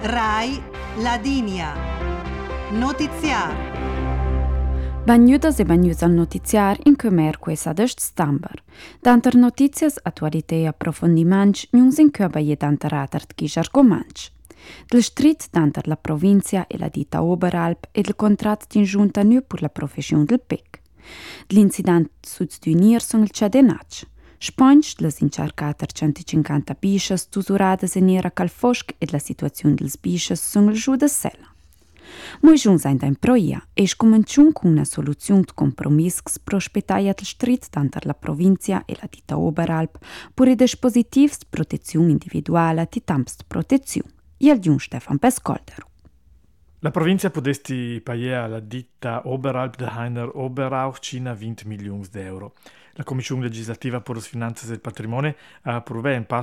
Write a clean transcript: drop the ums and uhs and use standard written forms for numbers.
Rai Ladinia. Notiziar. Bagnudas e bagnuds al notiziar in Comer questa dest stamber. Danter notizias, attualità e approfondiments, nuns in Köba je danter ratert gisch argoments. Del strit danter la provincia e la dita Oberalp e del contrat din giunta nu per la profession del PEC. L'incident suts d'unir son il Ciadenatsch. Sponge las incercater 150 bischas tusuradas in era calfosc e la situazione dels bischas son il giù de sella. Moi giuns ein dein proia e scominciun con una soluzione de compromiss che prospetaia del strit danter la provincia e la dita Oberalp per i dispositivs de protezione individuale di tamps de protezione. E il giun Stefan Pescoldero. La provincia podesti pagare alla ditta Oberalp de Heiner Oberauch Cina 20 milioni d'euro. La Commissione legislativa per le finanze e il patrimonio ha approvato un